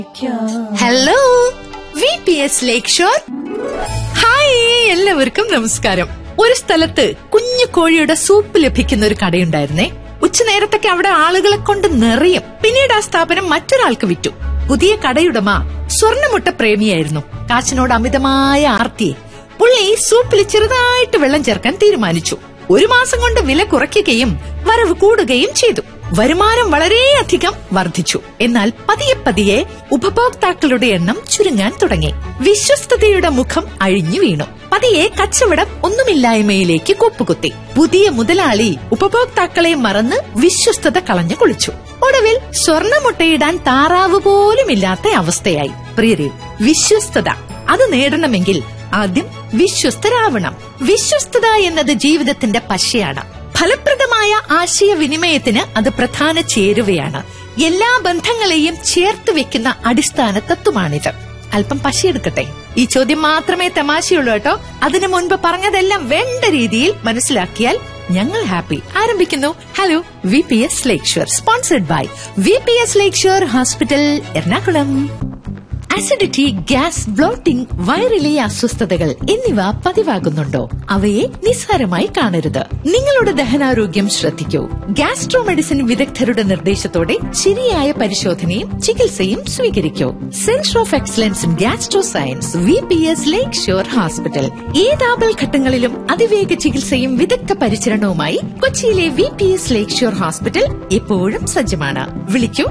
Hello VPS ലേക്ക് shore. Hi, എല്ലാവർക്കും നമസ്കാരം. ഒരു സ്ഥലത്ത് കുഞ്ഞു കോഴിയുടെ സൂപ്പ് ലഭിക്കുന്ന ഒരു കടയുണ്ടായിരുന്നേ. ഉച്ചനേരത്തൊക്കെ അവിടെ ആളുകളെ കൊണ്ട് നിറയും. പിന്നീട് ആ സ്ഥാപനം മറ്റൊരാൾക്ക് വിറ്റു. പുതിയ കടയുടമ സ്വർണ്ണമുട്ട പ്രേമിയായിരുന്നു. കാശിനോട് അമിതമായ ആർത്തിയെ പുള്ളി സൂപ്പിൽ ചെറുതായിട്ട് വെള്ളം ചേർക്കാൻ തീരുമാനിച്ചു. ഒരു മാസം കൊണ്ട് വില കുറയ്ക്കുകയും വരവ് കൂടുകയും ചെയ്തു. വരുമാനം വളരെയധികം വർദ്ധിച്ചു. എന്നാൽ പതിയെ പതിയെ ഉപഭോക്താക്കളുടെ എണ്ണം ചുരുങ്ങാൻ തുടങ്ങി. വിശ്വസ്തതയുടെ മുഖം അഴിഞ്ഞു വീണു. പതിയെ കച്ചവടം ഒന്നുമില്ലായ്മയിലേക്ക് കൂപ്പുകുത്തി. പുതിയ മുതലാളി ഉപഭോക്താക്കളെ മറന്ന് വിശ്വസ്തത കളഞ്ഞു കുളിച്ചു. ഒടുവിൽ സ്വർണ്ണമുട്ടയിടാൻ താറാവ് പോലുമില്ലാത്ത അവസ്ഥയായി. പ്രിയരെ, വിശ്വസ്തത അത് നേടണമെങ്കിൽ ആദ്യം വിശ്വസ്തരാവണം. വിശ്വസ്തത എന്നത് ജീവിതത്തിന്റെ പശയാണ്. ഫലപ്രദമായ ആശയവിനിമയത്തിന് അത് പ്രധാന ചേരുവയാണ്. എല്ലാ ബന്ധങ്ങളെയും ചേർത്ത് വെക്കുന്ന അടിസ്ഥാന തത്വമാണിത്. അല്പം പശയെടുക്കട്ടെ. ഈ ചോദ്യം മാത്രമേ തമാശയുള്ളൂ കേട്ടോ. അതിനു മുൻപ് പറഞ്ഞതെല്ലാം വേണ്ട രീതിയിൽ മനസ്സിലാക്കിയാൽ ഞങ്ങൾ ഹാപ്പി. ആരംഭിക്കുന്നു hello VPS lake shore, sponsored by VPS lake shore hospital, Ernakulam. Acidity, gas, blotting, വയറിലെ അസ്വസ്ഥതകൾ എന്നിവ പതിവാകുന്നുണ്ടോ? അവയെ നിസ്സാരമായി കാണരുത്. നിങ്ങളുടെ ദഹനാരോഗ്യം ശ്രദ്ധിക്കൂ. ഗാസ്ട്രോ മെഡിസിൻ വിദഗ്ധരുടെ നിർദ്ദേശത്തോടെ ശരിയായ പരിശോധനയും ചികിത്സയും സ്വീകരിക്കൂ. Centre of excellence in gastro science, VPS lake shore hospital. ഏത് ആപൽഘട്ടങ്ങളിലും അതിവേഗ ചികിത്സയും വിദഗ്ധ പരിചരണവുമായി കൊച്ചിയിലെ VPS ലേക്ക് ഷോർ ഹോസ്പിറ്റൽ എപ്പോഴും സജ്ജമാണ്. വിളിക്കൂ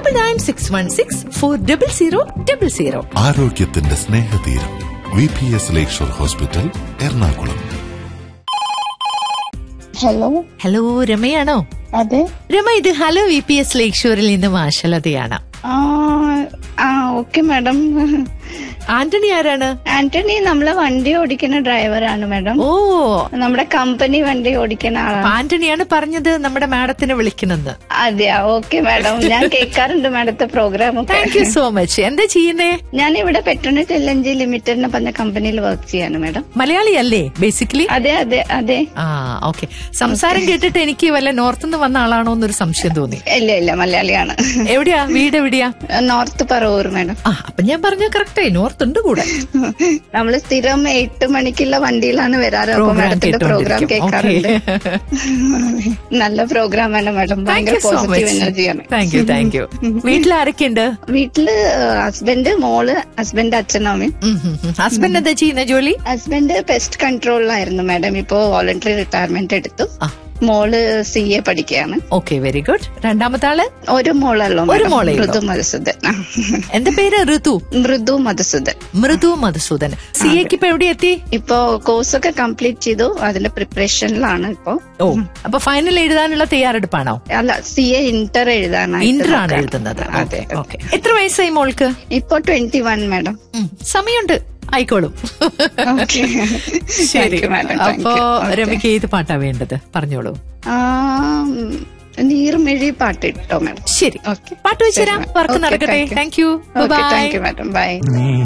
9961640000. ആരോഗ്യത്തിന്റെ സ്നേഹതീരം VPS ലേക്ക് ഷോർ ഹോസ്പിറ്റൽ, എറണാകുളം. ഹലോ, രമയാണോ? അതെ രമ, ഇത് ഹലോ VPS ലേക്ക് ഷോറിൽ നിന്ന് മാഷലതയാണ്. Okay madam. ആന്റണി ആരാണ്? ആന്റണി നമ്മളെ വണ്ടി ഓടിക്കുന്ന ഡ്രൈവറാണ് മാഡം. ഓ, നമ്മുടെ കമ്പനി വണ്ടി ഓടിക്കുന്ന ആളാണ്. ആന്റണിയാണ് പറഞ്ഞത് നമ്മുടെ മാഡത്തിനെ വിളിക്കുന്നെന്ന്. അതെയാ, ഓക്കെ മാഡം. ഞാൻ കേൾക്കാറുണ്ട് മാഡത്തെ programme. Thank you so much. എന്താ ചെയ്യുന്നേ? ഞാൻ ഇവിടെ പെട്രോനെറ്റ് LNG ലിമിറ്റഡ് എന്ന് പറഞ്ഞ കമ്പനിയിൽ വർക്ക് ചെയ്യാണ് മാഡം. മലയാളി അല്ലേ ബേസിക്കലി? അതെ അതെ അതെ. ഓക്കെ. സംസാരം കേട്ടിട്ട് എനിക്ക് വല്ല നോർത്തുനിന്ന് വന്ന ആളാണോ എന്നൊരു സംശയം തോന്നി. ഇല്ല, മലയാളിയാണ്. എവിടെയാ വീട്? എവിടെയാ? North Paravur madam. അപ്പൊ ഞാൻ പറഞ്ഞ കറക്റ്റായി, നോർത്ത് ഉണ്ട് കൂടെ. നമ്മള് സ്ഥിരം 8 മണിക്കുള്ള വണ്ടിയിലാണ് വരാറ്. അപ്പൊ മാഡത്തിന്റെ പ്രോഗ്രാം കേൾക്കാറുണ്ട്. നല്ല പ്രോഗ്രാമാണ് മാഡം. ഭയങ്കര പോസിറ്റീവ് എനർജിയാണ്. Thank you. വീട്ടിൽ ആരൊക്കെയുണ്ട്? വീട്ടില് ഹസ്ബൻഡ്, മോള്, ഹസ്ബൻഡ്, അച്ഛനമ്മയും. ഹസ്ബൻഡ് എന്താ ചെയ്യുന്ന ജോലി? Husband pest കൺട്രോളിലായിരുന്നു madam. ഇപ്പോ വോളണ്ടറി റിട്ടയർമെന്റ് എടുത്തു. മോള് CA പഠിക്കുകയാണ്. Okay, very good. രണ്ടാമത്തെ ആള്? ഒരു മോളല്ലോ. ഒരു മോളെ. മൃദു മധുസൂദൻ. എന്റെ പേര് ഋതു. മൃദു മധുസൂദൻ. CAക്ക് ഇപ്പൊ എവിടെ എത്തി? ഇപ്പോ കോഴ്സൊക്കെ കംപ്ലീറ്റ് ചെയ്തു. അതിന്റെ പ്രിപ്പറേഷനിലാണ് ഇപ്പോ. ഓ, അപ്പൊ ഫൈനൽ എഴുതാനുള്ള തയ്യാറെടുപ്പാണോ? അല്ല, CA ഇന്റർ എഴുതാനാണ്. ഇന്റർ ആണ് എഴുതുന്നത്. അതെ. ഓക്കെ. എത്ര വയസ്സായി മോൾക്ക്? ഇപ്പൊ 21 മാഡം. സമയമുണ്ട്, ആയിക്കോളും. ശരി. അപ്പോ രമയ്ക്ക് ഏത് പാട്ടാ വേണ്ടത് പറഞ്ഞോളൂ. നീർമിഴി പാട്ട് ഇട്ടോ മാഡം. ശരി, പാട്ട് വെച്ചുതരാം. വർക്ക് നടക്കട്ടെ. Thank you. By madam. By.